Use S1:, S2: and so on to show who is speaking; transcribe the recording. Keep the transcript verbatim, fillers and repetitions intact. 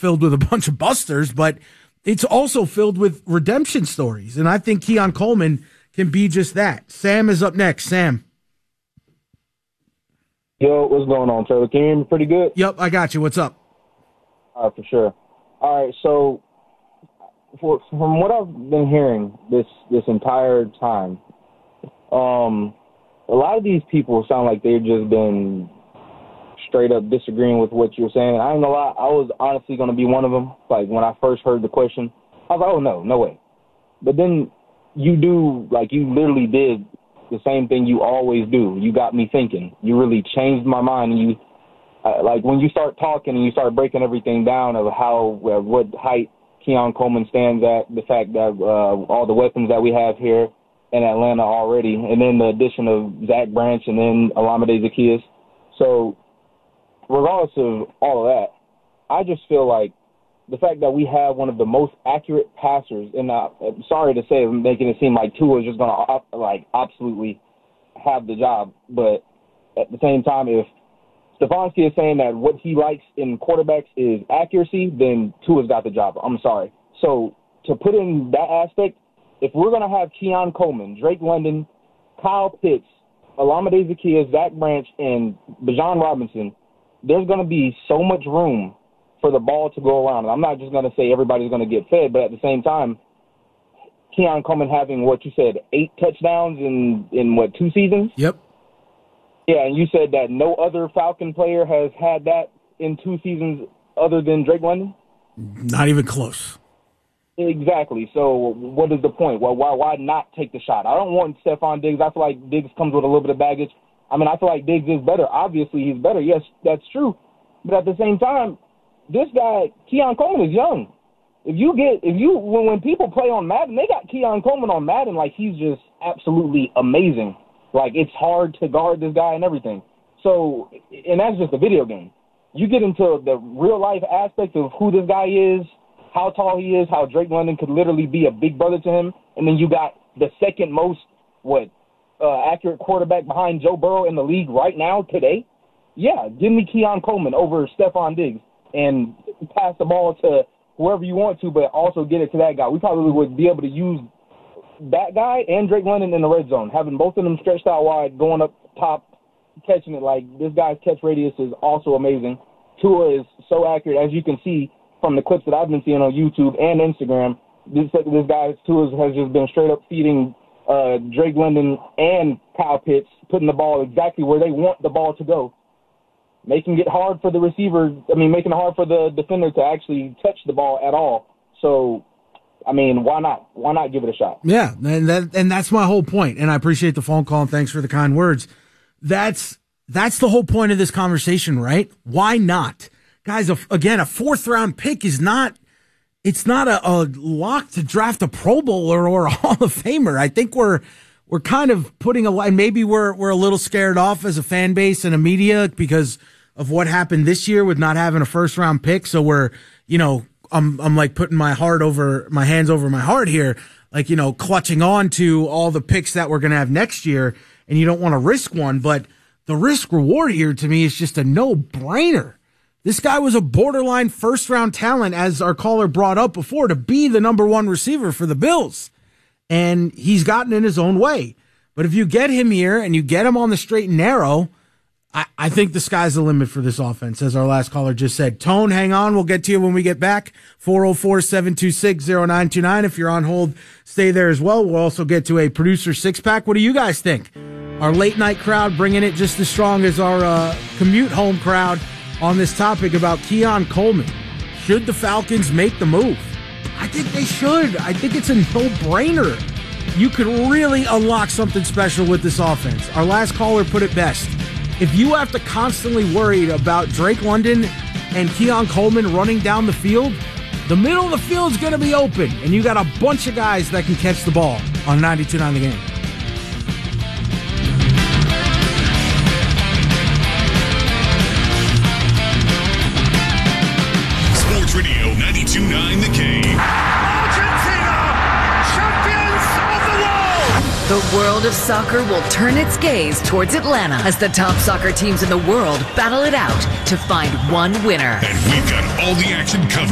S1: filled with a bunch of busters, but it's also filled with redemption stories. And I think Keon Coleman can be just that. Sam is up next. Sam.
S2: Yo, what's going on, Trevor? Can you hear me pretty good?
S1: Yep, I got you. What's up?
S2: All right, for sure. All right, so for, from what I've been hearing this this entire time, um, a lot of these people sound like they've just been straight up disagreeing with what you're saying. I ain't gonna lie, I was honestly gonna be one of them. Like when I first heard the question, I was like, oh no, no way. But then you do, like you literally did the same thing you always do. You got me thinking. You really changed my mind. And you, uh, like when you start talking and you start breaking everything down of how, uh, what height Keon Coleman stands at, the fact that uh, all the weapons that we have here in Atlanta already, and then the addition of Zach Branch and then Olamide Zaccheaus. So regardless of all of that, I just feel like the fact that we have one of the most accurate passers, and uh, sorry to say, making it seem like Tua is just going to uh, like absolutely have the job, but at the same time, if Stefanski is saying that what he likes in quarterbacks is accuracy, then Tua's got the job. I'm sorry. So to put in that aspect, if we're going to have Keon Coleman, Drake London, Kyle Pitts, Olamide Zaccheaus, Zach Branch, and Bijan Robinson, there's going to be so much room for the ball to go around. And I'm not just going to say everybody's going to get fed, but at the same time, Keon Coleman having, what you said, eight touchdowns in, in what, two seasons?
S1: Yep.
S2: Yeah, and you said that no other Falcon player has had that in two seasons other than Drake London?
S1: Not even close.
S2: Exactly. So what is the point? Well, why why not take the shot? I don't want Stephon Diggs. I feel like Diggs comes with a little bit of baggage. I mean, I feel like Diggs is better. Obviously, he's better. Yes, that's true. But at the same time, this guy, Keon Coleman, is young. If you get, if you, when, when people play on Madden, they got Keon Coleman on Madden like he's just absolutely amazing. Like, it's hard to guard this guy and everything. So, and that's just a video game. You get into the real-life aspect of who this guy is, how tall he is, how Drake London could literally be a big brother to him, and then you got the second most, what, uh, accurate quarterback behind Joe Burrow in the league right now, today. Yeah, give me Keon Coleman over Stephon Diggs and pass the ball to whoever you want to, but also get it to that guy. We probably would be able to use that guy and Drake London in the red zone, having both of them stretched out wide, going up top, catching it. Like, this guy's catch radius is also amazing. Tua is so accurate, as you can see from the clips that I've been seeing on YouTube and Instagram. This this guy, Tua, has just been straight up feeding uh, Drake London and Kyle Pitts, putting the ball exactly where they want the ball to go, making it hard for the receiver. I mean, making it hard for the defender to actually touch the ball at all. So, I mean, why not? Why not give it a shot?
S1: Yeah, and that and that's my whole point. And I appreciate the phone call and thanks for the kind words. That's that's the whole point of this conversation, right? Why not? Guys, again, a fourth round pick is not, it's not a, a lock to draft a Pro Bowler or a Hall of Famer. I think we're, we're kind of putting a line. Maybe we're, we're a little scared off as a fan base and a media because of what happened this year with not having a first round pick. So we're, you know, I'm, I'm like putting my heart over, my hands over my heart here, like, you know, clutching on to all the picks that we're going to have next year. And you don't want to risk one, but the risk reward here to me is just a no brainer. This guy was a borderline first round talent, as our caller brought up before, to be the number one receiver for the Bills. And he's gotten in his own way. But if you get him here and you get him on the straight and narrow, I, I think the sky's the limit for this offense, as our last caller just said. Tone, hang on. We'll get to you when we get back. four oh four, seven two six, oh nine two nine. If you're on hold, stay there as well. We'll also get to a producer six-pack. What do you guys think? Our late-night crowd bringing it just as strong as our uh, commute home crowd on this topic about Keon Coleman. Should the Falcons make the move? I think they should. I think it's a no-brainer. You could really unlock something special with this offense. Our last caller put it best. If you have to constantly worry about Drake London and Keon Coleman running down the field, the middle of the field is going to be open, and you got a bunch of guys that can catch the ball on ninety-two point nine The Game.
S3: Radio ninety-two point nine The Game.
S4: Argentina, champions of the world!
S5: The world of soccer will turn its gaze towards Atlanta as the top soccer teams in the world battle it out to find one winner.
S3: And we've got all the action covered.